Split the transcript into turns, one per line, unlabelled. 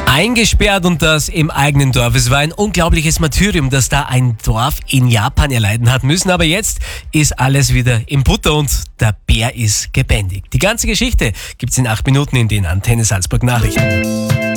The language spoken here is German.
Eingesperrt und das im eigenen Dorf. Es war ein unglaubliches Martyrium, das da ein Dorf in Japan erleiden hat müssen. Aber jetzt ist alles wieder in Butter und der Bär ist gebändigt. Die ganze Geschichte gibt's in 8 Minuten in den Antenne Salzburg Nachrichten.